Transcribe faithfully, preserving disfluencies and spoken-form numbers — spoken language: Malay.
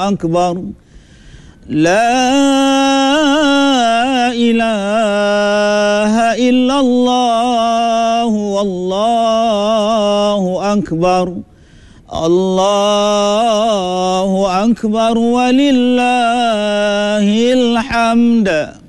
أكبر لا إله إلا الله والله أكبر الله أكبر ولله الحمد.